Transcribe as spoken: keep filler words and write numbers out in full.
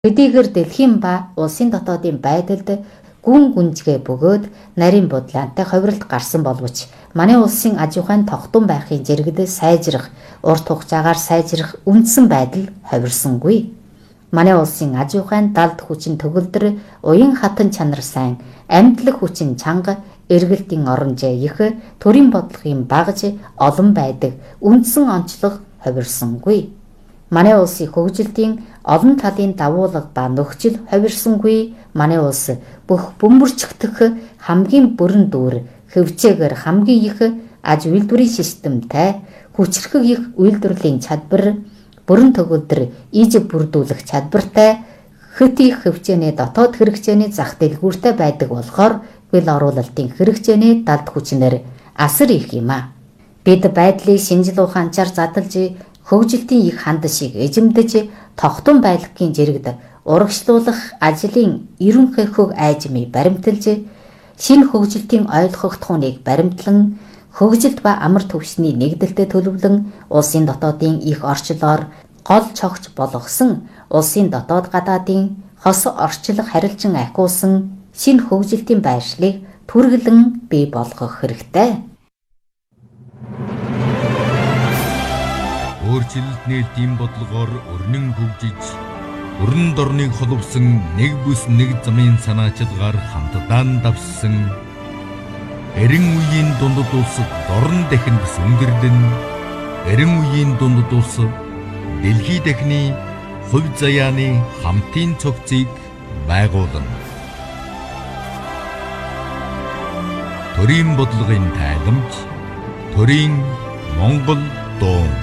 Хэдийгээр дэлхийн ба улсын дотоодын байдалд гүн гүнзгий бөгөөд нарийн бодлоонтой ховиролт гарсан боловч манай улсын аж ахуйн тогтун байхын зэрэгд сайжрах, урт хугацаагаар сайжрах үндсэн байдал ховирсонгүй. Манай улсын аж ахуйн далд хүчин төгөлдөр уян хатан чанар сайн, амьдлаг хүчин чанга, эргэлтийн оронжээ их, төрийн бодлогын багж олон байдаг үндсэн онцлог ховирсонгүй. Манай улсын хөгжилтийн олон талын давуулга ба нөхцөл ховирсонгүй. Манай улс бүх бөмбөрчгдөх хамгийн бүрэн дүүр, хөвчээгээр хамгийн их аж үйлдвэрийн системтэй, хүчрхэг их үйлдвэрлэлийн чадвар, бүрэн төгөлдөр иж бүрдүүлэх чадвартай, хөт их хөвчөөний дотоод хэрэгцээний зах дэлгүүртэй байдаг болохоор хөл оруулалтын хэрэгцээний далд хүчнэр асар их юм а. Бид байдлыг шинжил ухаанчаар задлж хөгжилтийн их ханд шиг эзэмдэж тогтун байлгын зэрэгд урагшлуулах ажлын ерөнхий хөг айжмыг баримталж шинэ хөгжилтийн ойлгох тухныг баримтлан хөгжилт ба амар төвшний нэгдэлтэд төлөвлөн улсын дотоодын их орчлоор гол цогч болгосон улсын дотоод гадаадын хос орчлог харилцан ахиулсан шинэ хөгжилтийн байршлыг түргэлэн бий болгох хэрэгтэй. Өөрчлөлт нээлтийн бодлогоор өрнөн хөгжиж, өрн дорныг холбосон нэг бүс нэг замын санаачилгаар хамтдаа давссан эрен үеийн дундад улс дорн дахин сүндэрлэн, эрен үеийн дундад улс дэлхий дахины хувь заяаны хамтын цогцыг байгуулна. Төрийн бодлогын тайламж, төрийн Монгол дуу.